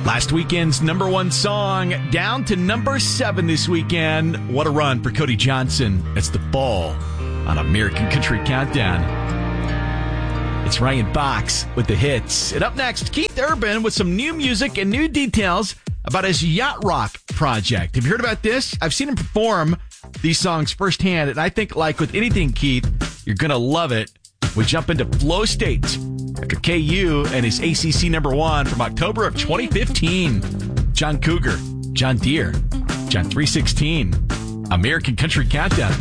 Last weekend's number one song down to number 7 this weekend. What a run for Cody Johnson. It's The Fall on American Country Countdown. It's Ryan Box with the hits. And up next, Keith Urban with some new music and new details about his yacht rock project. Have you heard about this? I've seen him perform these songs firsthand, and I think, like with anything, Keith, you're going to love it. We jump into Flow State after KU and his ACC number 1 from October of 2015. John Cougar, John Deere, John 316, American Country Countdown.